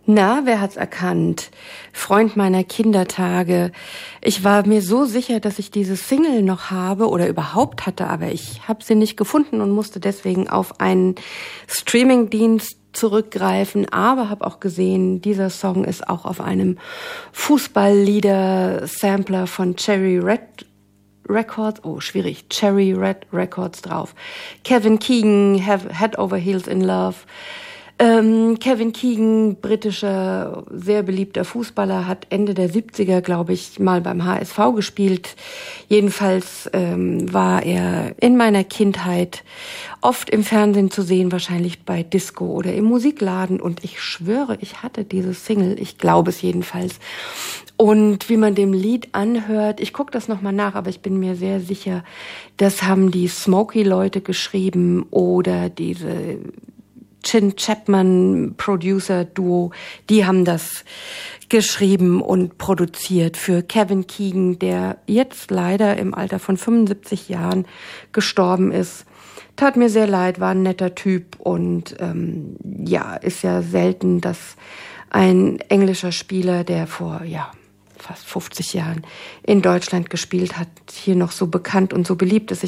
Na, wer hat's erkannt? Freund meiner Kindertage. Ich war mir so sicher, dass ich diese Single noch habe oder überhaupt hatte, aber ich habe sie nicht gefunden und musste deswegen auf einen Streamingdienst zurückgreifen, aber habe auch gesehen, dieser Song ist auch auf einem Fußballlieder-Sampler von Cherry Red Records drauf. Kevin Keegan, Head Over Heels in Love. Kevin Keegan, britischer, sehr beliebter Fußballer, hat Ende der 70er, glaube ich, mal beim HSV gespielt. Jedenfalls war er in meiner Kindheit oft im Fernsehen zu sehen, wahrscheinlich bei Disco oder im Musikladen. Und ich schwöre, ich hatte diese Single, ich glaube es jedenfalls. Und wie man dem Lied anhört, ich gucke das nochmal nach, aber ich bin mir sehr sicher, das haben die Smokey-Leute geschrieben oder diese Chin Chapman Producer Duo, die haben das geschrieben und produziert für Kevin Keegan, der jetzt leider im Alter von 75 Jahren gestorben ist. Tat mir sehr leid, war ein netter Typ und ist ja selten, dass ein englischer Spieler, der vor fast 50 Jahren in Deutschland gespielt hat, hier noch so bekannt und so beliebt ist.